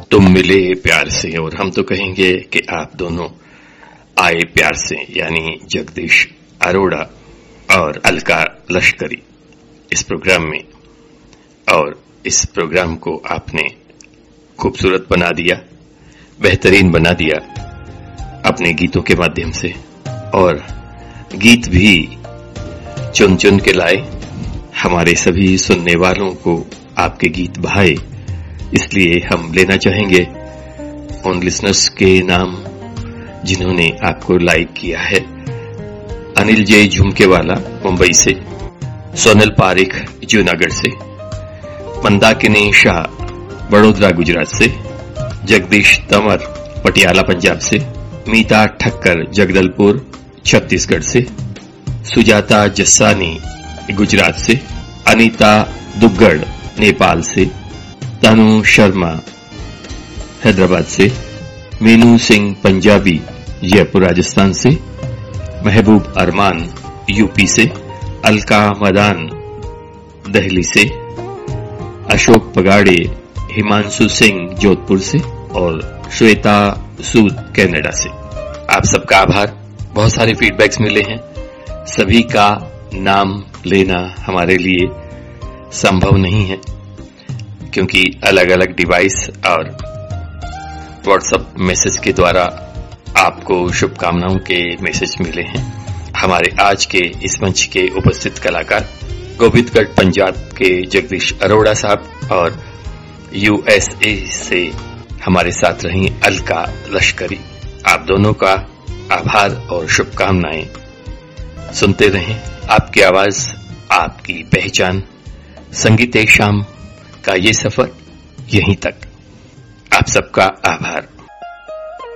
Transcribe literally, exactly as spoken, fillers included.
तुम मिले प्यार से और हम तो कहेंगे कि आप दोनों आए प्यार से, यानी जगदीश अरोड़ा और अलका लश्करी इस प्रोग्राम में। और इस प्रोग्राम को आपने खूबसूरत बना दिया, बेहतरीन बना दिया अपने गीतों के माध्यम से, और गीत भी चुन चुन के लाए। हमारे सभी सुनने वालों को आपके गीत भाए, इसलिए हम लेना चाहेंगे उन लिसनर्स के नाम जिन्होंने आपको लाइक किया है। अनिल जय झुमकेवाला मुंबई से, सोनल पारिक जूनागढ़ से, मंदाकिनी शाह बड़ोदरा गुजरात से, जगदीश तंवर पटियाला पंजाब से, मीता ठक्कर जगदलपुर छत्तीसगढ़ से, सुजाता जस्सानी गुजरात से, अनीता दुग्गड़ नेपाल से, तनु शर्मा हैदराबाद से, मीनू सिंह पंजाबी जयपुर राजस्थान से, महबूब अरमान यूपी से, अलका मदान दिल्ली से, अशोक पगाड़े हिमांशु सिंह जोधपुर से और श्वेता सूद कनाडा से। आप सबका आभार। बहुत सारे फीडबैक्स मिले हैं, सभी का नाम लेना हमारे लिए संभव नहीं है क्योंकि अलग अलग डिवाइस और व्हाट्सएप मैसेज के द्वारा आपको शुभकामनाओं के मैसेज मिले हैं। हमारे आज के इस मंच के उपस्थित कलाकार गोविंदगढ़ पंजाब के जगदीश अरोड़ा साहब और यूएसए से हमारे साथ रही अलका लश्करी। आप दोनों का आभार और शुभकामनाएं। सुनते रहें आपकी आवाज, आपकी पहचान, संगीत शाम का ये सफर यहीं तक। आप सबका आभार।